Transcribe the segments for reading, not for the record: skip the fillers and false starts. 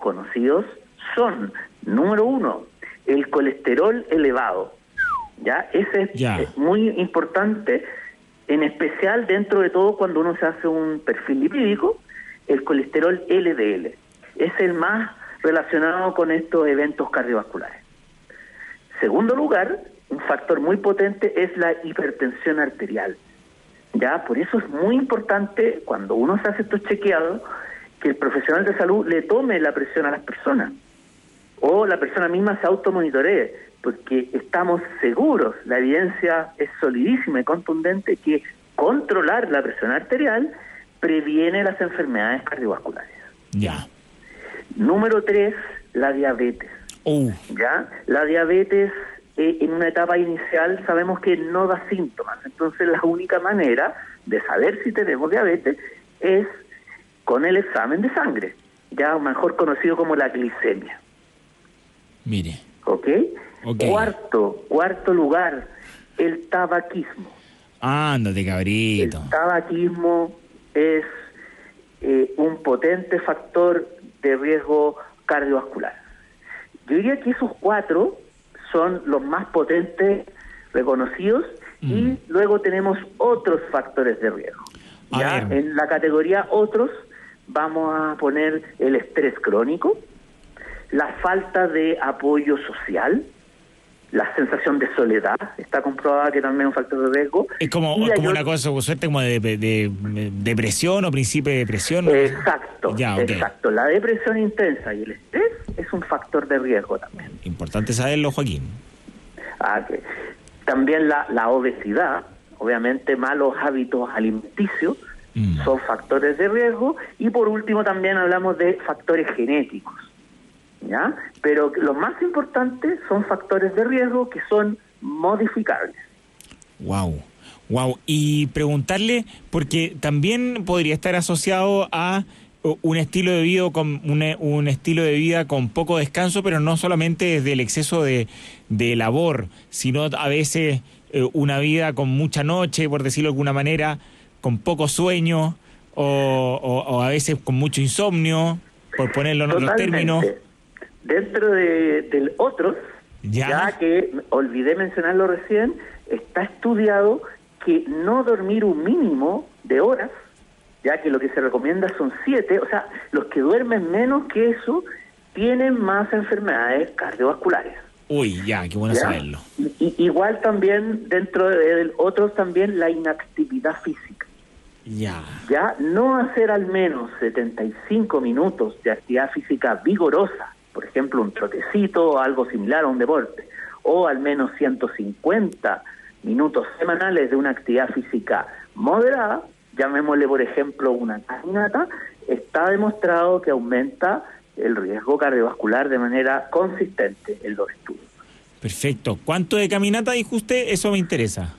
conocidos son, número uno, el colesterol elevado. ¿Ya? Ese es muy importante, en especial dentro de todo cuando uno se hace un perfil lipídico, el colesterol LDL. Es el más relacionado con estos eventos cardiovasculares. Segundo lugar, un factor muy potente es la hipertensión arterial. ¿Ya? Por eso es muy importante, cuando uno se hace estos chequeados, que el profesional de salud le tome la presión a las personas, o la persona misma se automonitoree, porque estamos seguros, la evidencia es solidísima y contundente, que controlar la presión arterial previene las enfermedades cardiovasculares. Ya. Número 3, la diabetes. ¿Ya? La diabetes en una etapa inicial sabemos que no da síntomas, entonces la única manera de saber si tenemos diabetes es con el examen de sangre, ya mejor conocido como la glicemia. Mire. ¿Ok? Cuarto lugar, el tabaquismo. Ándate, cabrito. El tabaquismo es un potente factor de riesgo cardiovascular. Yo diría que esos 4 son los más potentes reconocidos y luego tenemos otros factores de riesgo. ¿Ya? En la categoría otros vamos a poner el estrés crónico, la falta de apoyo social, la sensación de soledad, está comprobada que también es un factor de riesgo. Es como una cosa, suerte como de depresión o principio de depresión, ¿no? Exacto, exacto. La depresión intensa y el estrés es un factor de riesgo también. Importante saberlo, Joaquín. Okay. También la obesidad, obviamente malos hábitos alimenticios, son factores de riesgo. Y por último también hablamos de factores genéticos, ¿ya? Pero los más importantes son factores de riesgo que son modificables. Wow. Y preguntarle, porque también podría estar asociado a un estilo de vida con un estilo de vida con poco descanso, pero no solamente desde el exceso de labor, sino a veces una vida con mucha noche, por decirlo de alguna manera, con poco sueño o a veces con mucho insomnio, por ponerlo en otros términos. Dentro del otros, ya que olvidé mencionarlo recién, está estudiado que no dormir un mínimo de horas, ya que lo que se recomienda son 7, o sea, los que duermen menos que eso tienen más enfermedades cardiovasculares. Uy, qué bueno saberlo. Igual también dentro de otros también la inactividad física. Ya no hacer al menos 75 minutos de actividad física vigorosa, por ejemplo un trotecito o algo similar a un deporte, o al menos 150 minutos semanales de una actividad física moderada, llamémosle por ejemplo una caminata, está demostrado que aumenta el riesgo cardiovascular de manera consistente en los estudios. Perfecto. ¿Cuánto de caminata dijo usted? Eso me interesa.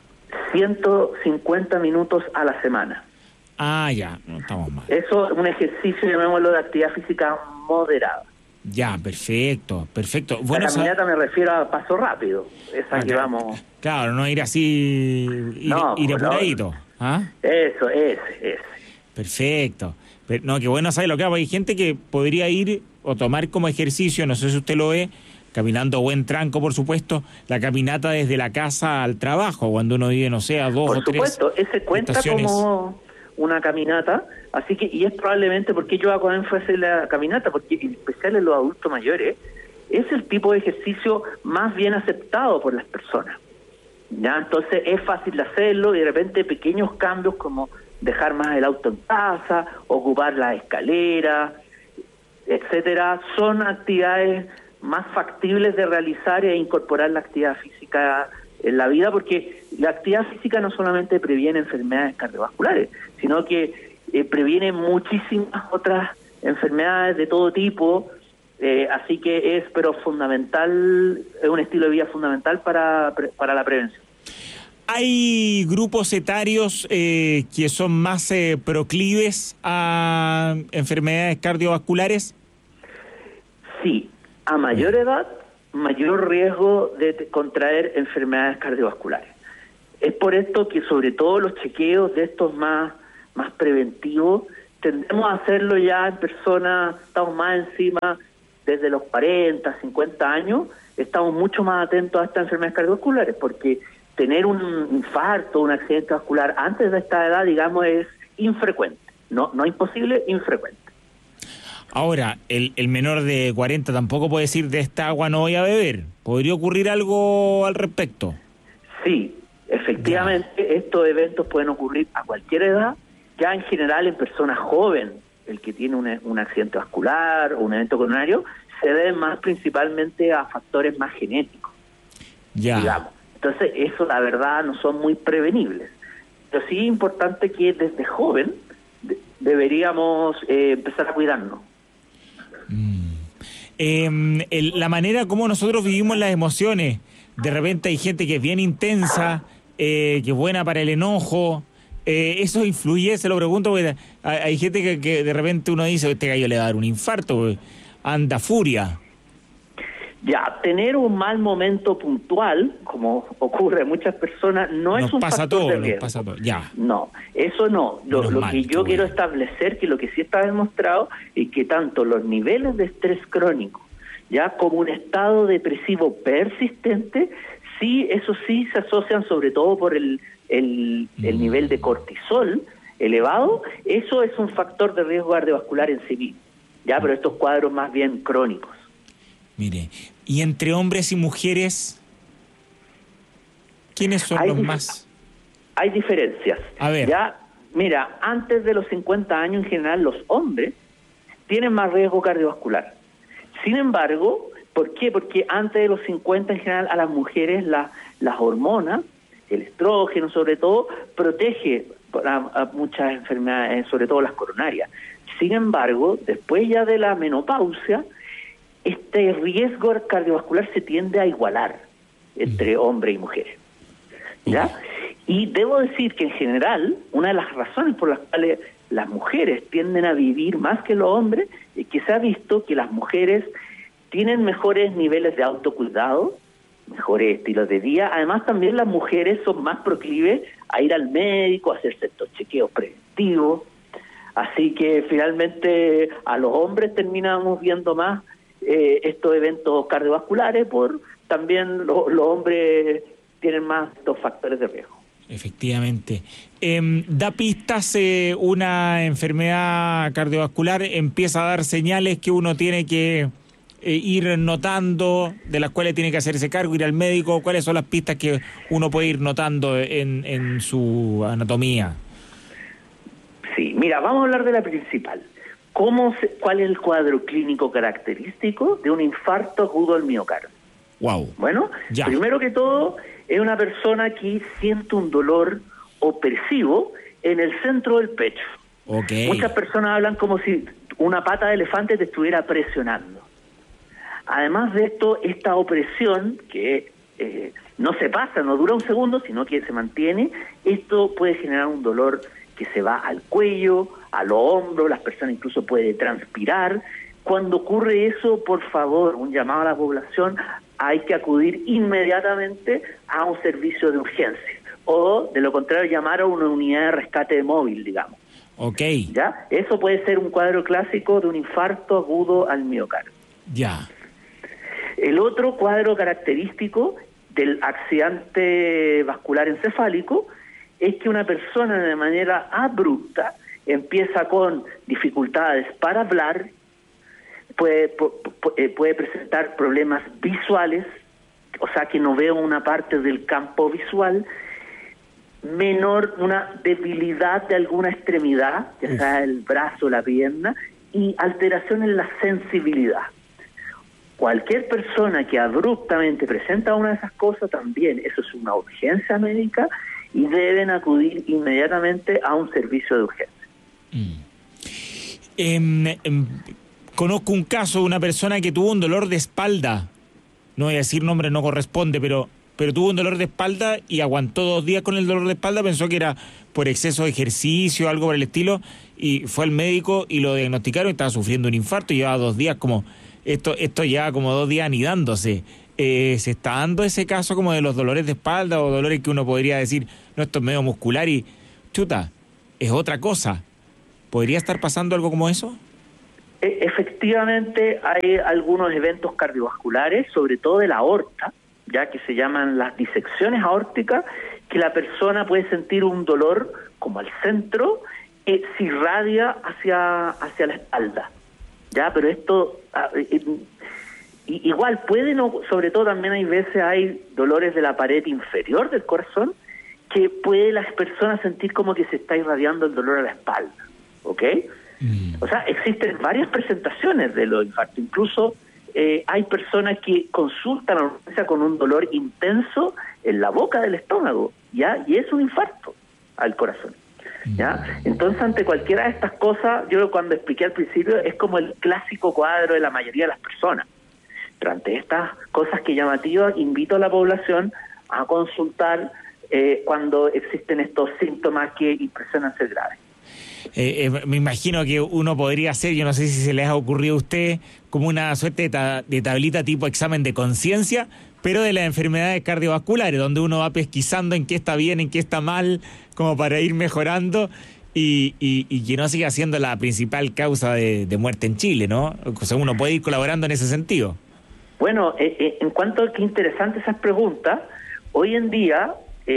150 minutos a la semana. Ya, no estamos mal. Eso es un ejercicio, llamémoslo, de actividad física moderada. Ya, perfecto. Bueno, la caminata me refiero a paso rápido, esa que vamos... Claro, no ir así, ir apuradito. Eso, ese. Perfecto. No, qué bueno saber lo que hago. Hay gente que podría ir o tomar como ejercicio, no sé si usted lo ve, caminando buen tranco, por supuesto, la caminata desde la casa al trabajo, cuando uno vive, no sé, a 2 o 3 Por supuesto, ese cuenta estaciones como una caminata, así que, y es probablemente porque yo hago énfasis en la caminata, porque en especial en los adultos mayores, es el tipo de ejercicio más bien aceptado por las personas. ¿Ya? Entonces es fácil de hacerlo y de repente pequeños cambios como dejar más el auto en casa, ocupar la escalera, etcétera, son actividades más factibles de realizar e incorporar la actividad física en la vida, porque la actividad física no solamente previene enfermedades cardiovasculares, sino que previene muchísimas otras enfermedades de todo tipo, así que es fundamental, es un estilo de vida fundamental para la prevención. ¿Hay grupos etarios que son más proclives a enfermedades cardiovasculares? Sí, a mayor edad, mayor riesgo de contraer enfermedades cardiovasculares. Es por esto que sobre todo los chequeos de estos más preventivos, tendemos a hacerlo ya en personas, estamos más encima desde los 40, 50 años, estamos mucho más atentos a estas enfermedades cardiovasculares, porque tener un infarto, un accidente vascular antes de esta edad, digamos, es infrecuente. No imposible, infrecuente. Ahora, el menor de 40 tampoco puede decir de esta agua no voy a beber. ¿Podría ocurrir algo al respecto? Sí, efectivamente, estos eventos pueden ocurrir a cualquier edad, ya en general en personas jóvenes. El que tiene un accidente vascular o un evento coronario se debe más principalmente a factores más genéticos, digamos. Entonces, eso la verdad no son muy prevenibles. Pero sí es importante que desde joven deberíamos empezar a cuidarnos. La manera como nosotros vivimos las emociones, de repente hay gente que es bien intensa, que es buena para el enojo, ¿eso influye? Se lo pregunto porque hay gente que de repente uno dice, este gallo le va a dar un infarto, anda furia. Ya, tener un mal momento puntual, como ocurre a muchas personas, no es un factor de riesgo. Nos pasa todo, ya. No, eso no. Lo que yo quiero establecer, que lo que sí está demostrado, es que tanto los niveles de estrés crónico, ya como un estado depresivo persistente, sí, eso sí se asocian sobre todo por el nivel de cortisol elevado. Eso es un factor de riesgo cardiovascular en sí mismo, ya, pero estos cuadros más bien crónicos. Mire, ¿y entre hombres y mujeres quiénes son los más? Hay diferencias. A ver. Ya, mira, antes de los 50 años en general los hombres tienen más riesgo cardiovascular. Sin embargo, ¿por qué? Porque antes de los 50 en general a las mujeres las hormonas, el estrógeno sobre todo, protege a muchas enfermedades, sobre todo las coronarias. Sin embargo, después ya de la menopausia, este riesgo cardiovascular se tiende a igualar entre hombres y mujeres, ¿ya? Y debo decir que en general, una de las razones por las cuales las mujeres tienden a vivir más que los hombres es que se ha visto que las mujeres tienen mejores niveles de autocuidado, mejores estilos de vida. Además, también las mujeres son más proclives a ir al médico, a hacerse estos chequeos preventivos. Así que finalmente a los hombres terminamos viendo más estos eventos cardiovasculares, por también los hombres tienen más estos factores de riesgo. Efectivamente. Da pistas, una enfermedad cardiovascular empieza a dar señales que uno tiene que ir notando, de las cuales tiene que hacerse cargo, ir al médico. ¿Cuáles son las pistas que uno puede ir notando en su anatomía? Sí, mira, vamos a hablar de la principal. ¿Cuál es el cuadro clínico característico de un infarto agudo al miocardio? Wow. Bueno, ya. Primero que todo, es una persona que siente un dolor opresivo en el centro del pecho. Okay. Muchas personas hablan como si una pata de elefante te estuviera presionando. Además de esto, esta opresión, que no se pasa, no dura un segundo, sino que se mantiene, esto puede generar un dolor que se va al cuello, a los hombros, las personas incluso pueden transpirar. Cuando ocurre eso, por favor, un llamado a la población, hay que acudir inmediatamente a un servicio de urgencia, o de lo contrario llamar a una unidad de rescate móvil, digamos. Okay. ¿Ya? Eso puede ser un cuadro clásico de un infarto agudo al miocardio. Ya. El otro cuadro característico del accidente vascular encefálico es que una persona de manera abrupta empieza con dificultades para hablar, puede presentar problemas visuales, o sea que no veo una parte del campo visual, una debilidad de alguna extremidad, ya sea el brazo o la pierna, y alteración en la sensibilidad. Cualquier persona que abruptamente presenta una de esas cosas, también eso es una urgencia médica y deben acudir inmediatamente a un servicio de urgencia. Conozco un caso de una persona que tuvo un dolor de espalda. No voy a decir nombre, no corresponde, pero tuvo un dolor de espalda y aguantó 2 días con el dolor de espalda, pensó que era por exceso de ejercicio, algo por el estilo, y fue al médico y lo diagnosticaron y estaba sufriendo un infarto y llevaba 2 días como... Esto ya como 2 días anidándose. ¿Se está dando ese caso como de los dolores de espalda o dolores que uno podría decir, no, esto es medio muscular y chuta, es otra cosa? ¿Podría estar pasando algo como eso? Efectivamente hay algunos eventos cardiovasculares, sobre todo de la aorta, ya que se llaman las disecciones aórticas, que la persona puede sentir un dolor como al centro que se irradia hacia la espalda, ya, pero esto igual puede, no, sobre todo también hay veces hay dolores de la pared inferior del corazón que puede las personas sentir como que se está irradiando el dolor a la espalda, ¿ok? O sea, existen varias presentaciones de los infartos. Incluso hay personas que consultan a la urgencia con un dolor intenso en la boca del estómago, ¿ya? Y es un infarto al corazón, ¿ya? Entonces, ante cualquiera de estas cosas, yo cuando expliqué al principio, es como el clásico cuadro de la mayoría de las personas. Pero ante estas cosas que llamativas, invito a la población a consultar cuando existen estos síntomas que impresionan ser graves. Me imagino que uno podría hacer, yo no sé si se les ha ocurrido a usted, como una suerte de tablita tipo examen de conciencia, pero de las enfermedades cardiovasculares, donde uno va pesquisando en qué está bien, en qué está mal, como para ir mejorando y que no siga siendo la principal causa de muerte en Chile, ¿no? O sea, uno puede ir colaborando en ese sentido. Bueno, en cuanto a qué interesante esas preguntas, hoy en día,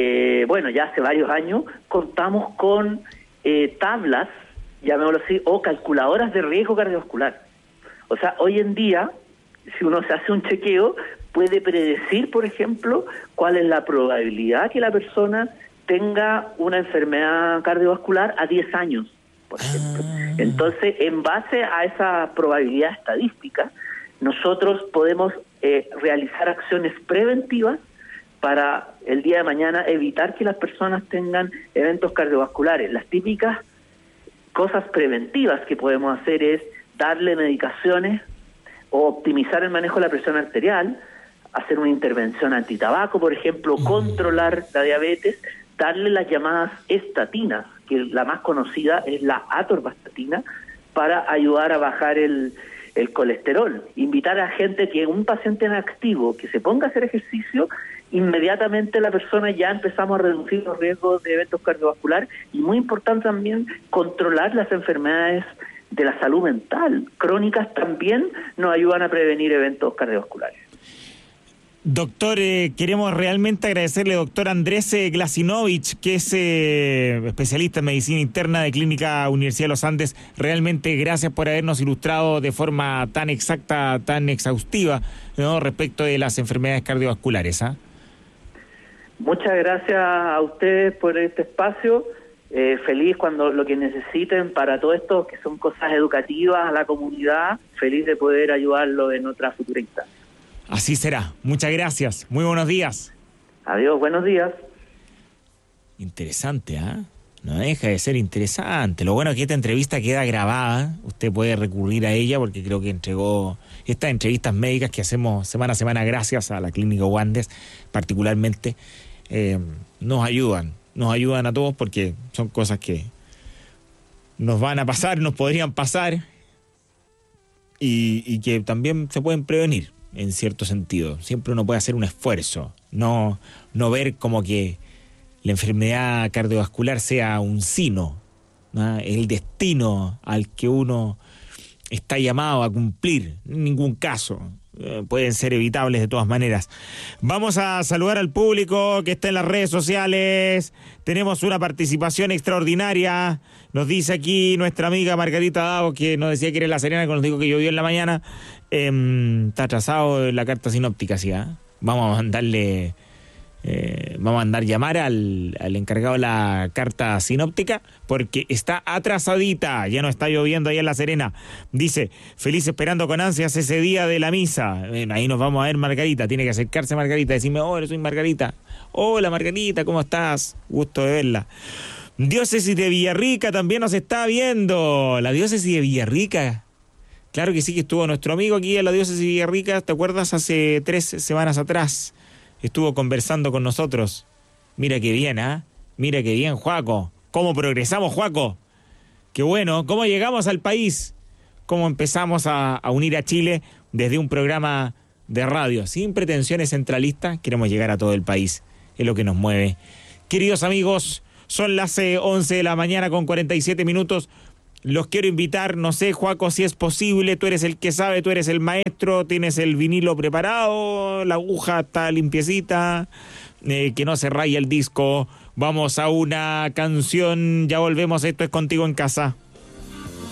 ya hace varios años, contamos con tablas, llamémoslo así, o calculadoras de riesgo cardiovascular. O sea, hoy en día, si uno se hace un chequeo, puede predecir, por ejemplo, cuál es la probabilidad que la persona tenga una enfermedad cardiovascular a 10 años, por ejemplo. Entonces, en base a esa probabilidad estadística, nosotros podemos realizar acciones preventivas para el día de mañana evitar que las personas tengan eventos cardiovasculares. Las típicas cosas preventivas que podemos hacer es darle medicaciones o optimizar el manejo de la presión arterial, hacer una intervención antitabaco, por ejemplo, controlar la diabetes, darle las llamadas estatinas, que la más conocida es la atorvastatina, para ayudar a bajar el colesterol. Invitar a gente que un paciente en activo que se ponga a hacer ejercicio, inmediatamente la persona ya empezamos a reducir los riesgos de eventos cardiovasculares y muy importante también controlar las enfermedades de la salud mental crónicas también nos ayudan a prevenir eventos cardiovasculares. Doctor, queremos realmente agradecerle, doctor Andrés Glasinovich, que es especialista en medicina interna de Clínica Universidad de los Andes. Realmente gracias por habernos ilustrado de forma tan exacta, tan exhaustiva, ¿no?, respecto de las enfermedades cardiovasculares. Muchas gracias a ustedes por este espacio. Feliz cuando lo que necesiten para todo esto, que son cosas educativas a la comunidad, feliz de poder ayudarlo en otra futura instancia. Así será. Muchas gracias. Muy buenos días. Adiós, buenos días. Interesante, No deja de ser interesante. Lo bueno es que esta entrevista queda grabada. Usted puede recurrir a ella porque creo que entregó estas entrevistas médicas que hacemos semana a semana gracias a la Clínica Wandes, particularmente. Nos ayudan a todos porque son cosas que nos van a pasar, nos podrían pasar y que también se pueden prevenir. En cierto sentido, siempre uno puede hacer un esfuerzo, no ver como que la enfermedad cardiovascular sea un sino, ¿no?, el destino al que uno está llamado a cumplir. En ningún caso, pueden ser evitables de todas maneras. Vamos a saludar al público que está en las redes sociales. Tenemos una participación extraordinaria. Nos dice aquí nuestra amiga Margarita Davo, que nos decía que era en La Serena, que nos dijo que llovió en la mañana. Está atrasado la carta sinóptica, sí, Vamos a mandarle, llamar al encargado de la carta sinóptica, porque está atrasadita, ya no está lloviendo allá en La Serena. Dice, feliz esperando con ansias ese día de la misa. Ahí nos vamos a ver, Margarita, tiene que acercarse Margarita, decirme, hola, soy Margarita. Hola, Margarita, ¿cómo estás? Gusto de verla. Diócesis de Villarrica también nos está viendo. La diócesis de Villarrica. Claro que sí, que estuvo nuestro amigo aquí en la diócesis de Villarrica, ¿te acuerdas? Hace 3 semanas atrás estuvo conversando con nosotros. Mira qué bien, Mira qué bien, Joaco. ¿Cómo progresamos, Joaco? Qué bueno. ¿Cómo llegamos al país? ¿Cómo empezamos a unir a Chile desde un programa de radio? Sin pretensiones centralistas, queremos llegar a todo el país. Es lo que nos mueve. Queridos amigos, son las 11 de la mañana con 47 minutos. los quiero invitar, no sé, Joaco, si es posible, tú eres el que sabe, tú eres el maestro, tienes el vinilo preparado, la aguja está limpiecita, que no se raya el disco. Vamos a una canción, ya volvemos, esto es Contigo en Casa.